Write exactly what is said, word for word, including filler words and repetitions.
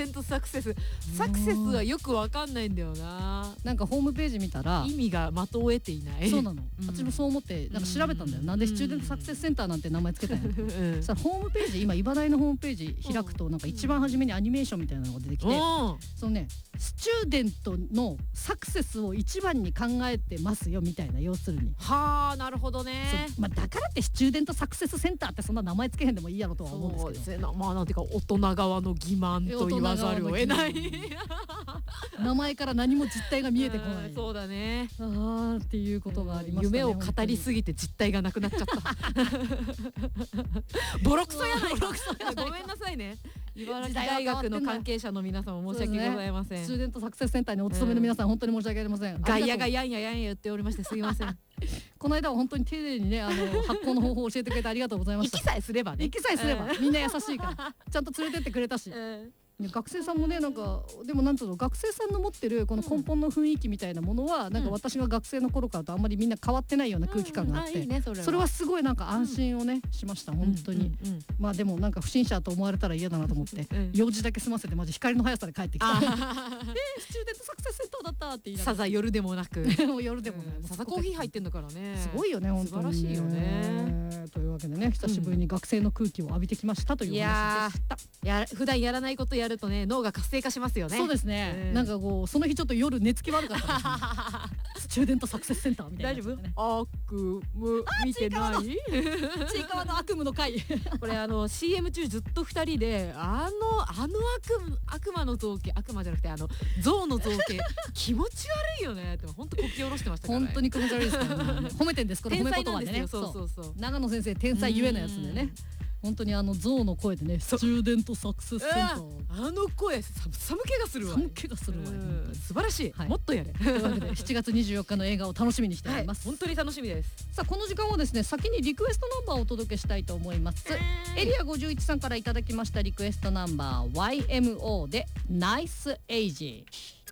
デントサクセスサクセスはよくわかんないんだよな。 なんかホームページ見たら意味が的を得ていない。 そうなの、 うん、 私もそう思ってなんか調べたんだよ、うん、なんでスチューデントサクセスセンターなんて名前つけたんや、うん、そしたらホームページ今茨大のホームページ開くとなんか一番初めにアニメーションみたいなのが出てきて、うん、そのねスチューデントのサクセスを一番に考えてますよみたいな、要するにはあなるほどね、 まあ、だからってスチューデントサクセスセンターってそんな名前つけへんでもいいやろとは思うんですけど、 そうですね、まあなんていうか大人側の欺瞞と言わざるを得ない名前から何も実態が見えてこない、 そうだねあーっていうことがありましたね。 夢を語りすぎて実態がなくなっちゃったボロクソやないかごめんなさいね、茨城大学の関係者の皆様申し訳ございません、 ね、スチューデントサクセスセンターにお勤めの皆さん、うん、本当に申し訳ありません。 外野がやんややんや言っておりましてすいませんこの間は本当に丁寧にねあの発行の方法を教えてくれてありがとうございました。 行きさえすればね行きさえすれば、みんな優しいからちゃんと連れてってくれたし、学生さんもねなんかでもなんつうの学生さんの持ってるこの根本の雰囲気みたいなものは、うん、なんか私が学生の頃からとあんまりみんな変わってないような空気感があって、うんあいいね、それは、それはすごいなんか安心をね、うん、しました本当に、うんうんうん、まあでもなんか不審者と思われたら嫌だなと思って、うん、用事だけ済ませてマジ光の速さで帰ってきたえー、スチューデントサクセスセンターだったって言いながら、 さざ夜でもなく夜でもない、 さざコーヒー入ってんだからね、 すごいよね本当にね、 素晴らしいよね。 というわけでね久しぶりに学生の空気を浴びてきましたというお話でした。 いや普段やらないことやるとね脳が活性化しますよね。 そうですね、えー、なんかこうその日ちょっと夜寝つき悪かったですねスチューデントサクセスセンターみたいな、ね、大丈夫？悪夢見てない？ ちいかわの悪夢の回これあの シーエム 中ずっとふたりであのあの悪悪魔の造形悪魔じゃなくてあの象の造形気持ち悪いよねって本当こき下ろしてましたからね。 本当に気持ち悪いですからね褒めてんですこれ褒め言葉でね。 そうそうそう長野先生天才ゆえのやつでね本当にあの象の声でねスチューデントサクセスセンターあの声寒気がするわ寒気がするわ素晴らしい、はい、もっとやれというわけでしちがつにじゅうよっかの映画を楽しみにしております、 はい、本当に楽しみです。 さあこの時間はですね先にリクエストナンバーをお届けしたいと思います、えー、エリアごじゅういちさんからいただきましたリクエストナンバー ワイエムオー でナイスエイジ。